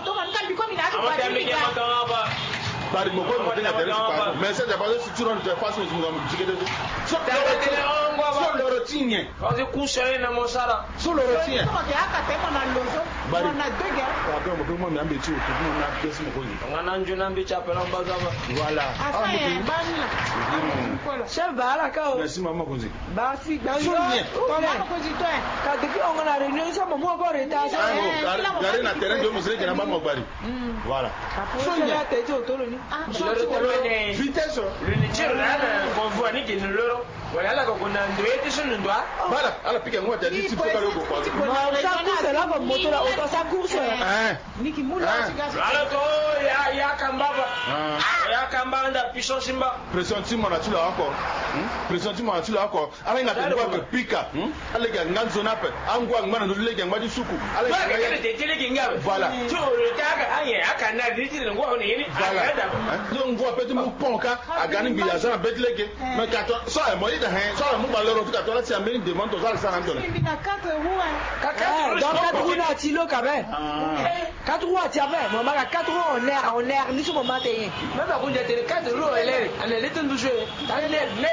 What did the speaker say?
Bari mo ko mo tenga tere pa mais c'est d'abord si tu rentres de façon tu me dis que so loro tinye quand coucher na mosala so loro tinye bari na dege après mo ko mo mi ambe ti o to mo na desi mo ko ni ngana njuna mbi chapela mbazaba voilà chef bala ka o merci maman konzi basi banjo ka depuis on a réunion ça mo ko reta ça gare na terrain de musere na ba mo bari voilà so ya tejo otoloni vitesse le tir là convoi ni que loro wala ko kuna ndoete sunu ndwa bala ala pika ngwa di tipo ka logo kwa ça course là comme moto là auto ça course niki mula ala to ya kambaba ya kamba nda puissance mba pressentiment na tu là encore pressentiment na tu là encore ala nga ngwa ko pika ala ga nganzo na pe angwa ngwana ndo le ga ngwa suku ala ga te tele ga voilà to le taga anye aka na diti ngwa ni voilà donc ngwa pe tu mo ponka agani bi ya sana betleke mais ka to so e mo ida hen so mo ba loro ka to la ti ameni demande to ça na ndona donc 4 roues na tilo quand même 4 roues à tiabe mo maka 4 roues on air ni so mo matin même ba kunja tele 4 roues elle est en train de jouer